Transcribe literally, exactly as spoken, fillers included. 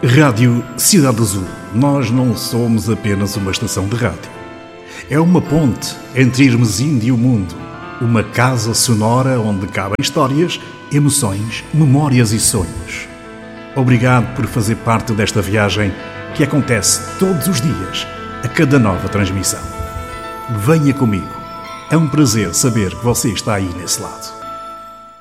Rádio Cidade Azul. Nós não somos apenas uma estação de rádio. É uma ponte entre Irmezindo e o mundo. Uma casa sonora onde cabem histórias, emoções, memórias e sonhos. Obrigado por fazer parte desta viagem que acontece todos os dias, a cada nova transmissão. Venha comigo. É um prazer saber que você está aí nesse lado.